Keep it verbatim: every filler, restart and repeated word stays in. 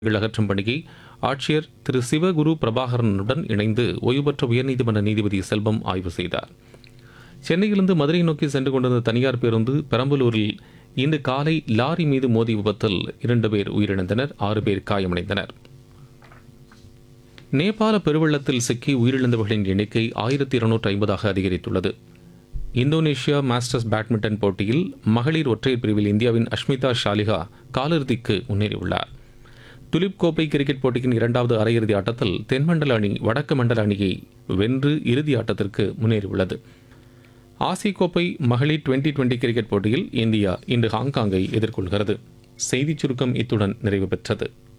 அகற்றும் பணியை ஆட்சியர் திரு சிவகுரு பிரபாகரனுடன் இணைந்து ஓய்வு பெற்ற உயர்நீதிமன்ற நீதிபதி செல்வம் ஆய்வு செய்தார். சென்னையிலிருந்து மதுரை நோக்கி சென்று கொண்டிருந்த தனியார் பேருந்து பெரம்பலூரில் இன்று காலை லாரி மீது மோதி விபத்தில் இரண்டு பேர் உயிரிழந்தனர், ஆறு பேர் காயமடைந்தனர். நேபாள பெருவெள்ளத்தில் சிக்கி உயிரிழந்தவர்களின் எண்ணிக்கை ஆயிரத்தி இருநூற்று ஐம்பதாக அதிகரித்துள்ளது. இந்தோனேஷியா மாஸ்டர்ஸ் பேட்மிண்டன் போட்டியில் மகளிர் ஒற்றையர் பிரிவில் இந்தியாவின் அஷ்மிதா ஷாலிகா காலிறுதிக்கு முன்னேறியுள்ளார். துலிப் கோப்பை கிரிக்கெட் போட்டியின் இரண்டாவது அரையிறுதி ஆட்டத்தில் தென்மண்டல அணி வடக்கு மண்டல அணியை வென்று இறுதி ஆட்டத்திற்கு முன்னேறியுள்ளது. ஆசிய கோப்பை மகளிர் டுவெண்டி டுவெண்டி கிரிக்கெட் போட்டியில் இந்தியா இன்று ஹாங்காங்கை எதிர்கொள்கிறது. செய்திச் சுருக்கம் இத்துடன் நிறைவு பெற்றது.